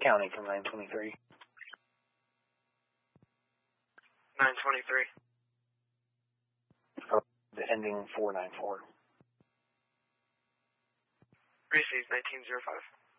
County from 923. 923. The ending 494. Received 1905.